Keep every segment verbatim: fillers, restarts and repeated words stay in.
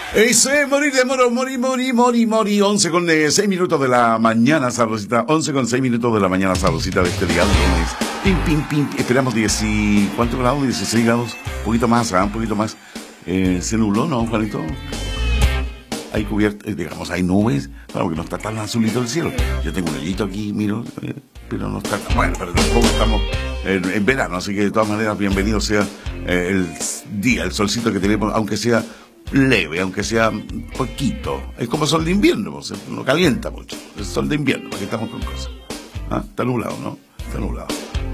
Eso es morir de moro, morir, morir, morir, morir. once con seis minutos de la mañana, sabrosita. once con seis minutos de la mañana, sabrosita de este día lunes. Pim, pim, pim. Esperamos diez y... ¿Cuántos grados? dieciséis grados. Un poquito más, ¿ah? Un poquito más. Eh, ¿Se nubló, no, Juanito? Hay cubiertas, digamos, hay nubes. Claro, porque no está tan azulito el cielo. Yo tengo un hoyito aquí, miro, eh, pero no está tan... Bueno, pero tampoco estamos en, en verano, así que de todas maneras, bienvenido sea eh, el día, el solcito que tenemos, aunque sea leve, aunque sea poquito. Es como sol de invierno, pues, no calienta mucho. Es sol de invierno, aquí estamos con cosas. ¿Ah? Está nublado, ¿no? Está nublado.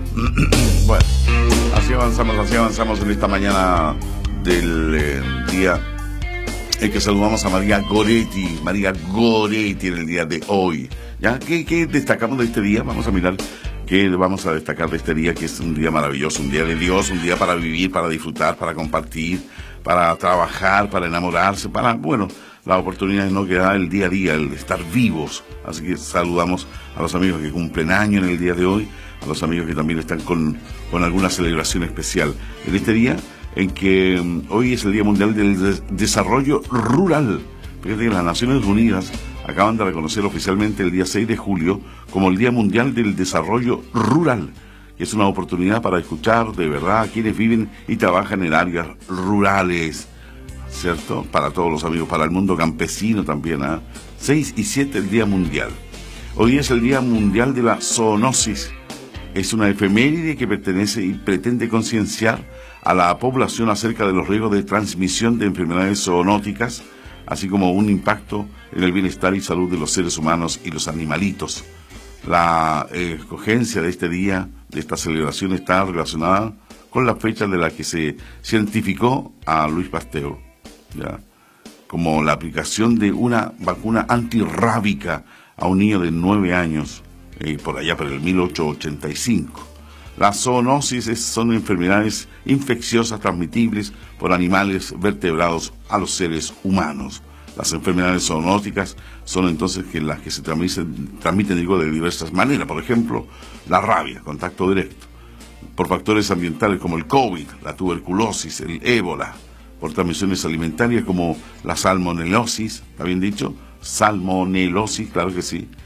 Bueno, así avanzamos, así avanzamos en esta mañana del eh, día en que saludamos a María Goretti, María Goretti en el día de hoy. ¿Ya? ¿Qué, qué destacamos de este día? Vamos a mirar qué vamos a destacar de este día, que es un día maravilloso, un día de Dios, un día para vivir, para disfrutar, para compartir, para trabajar, para enamorarse, para, bueno, la oportunidad no que da el día a día, el estar vivos. Así que saludamos a los amigos que cumplen año en el día de hoy, a los amigos que también están con, con alguna celebración especial. En este día en que um, hoy es el Día Mundial del Des- Desarrollo Rural. Fíjate que las Naciones Unidas acaban de reconocer oficialmente el día seis de julio como el Día Mundial del Desarrollo Rural, que es una oportunidad para escuchar de verdad a quienes viven y trabajan en áreas rurales, ¿cierto? Para todos los amigos, para el mundo campesino también, ¿eh? seis y siete el Día Mundial. Hoy es el Día Mundial de la Zoonosis. Es una efeméride que pertenece y pretende concienciar a la población acerca de los riesgos de transmisión de enfermedades zoonóticas, así como un impacto en el bienestar y salud de los seres humanos y los animalitos. La eh, escogencia de este día, de esta celebración, está relacionada con la fecha de la que se cientificó a Louis Pasteur, ¿ya? Como la aplicación de una vacuna antirrábica a un niño de nueve años, eh, por allá por el mil ochocientos ochenta y cinco. Las zoonosis es, son enfermedades infecciosas transmitibles por animales vertebrados a los seres humanos. Las enfermedades zoonóticas son entonces que las que se transmiten, transmiten digo, de diversas maneras. Por ejemplo, la rabia, contacto directo. Por factores ambientales como el COVID, la tuberculosis, el ébola. Por transmisiones alimentarias como la salmonelosis, ¿está bien dicho? Salmonelosis, claro que sí.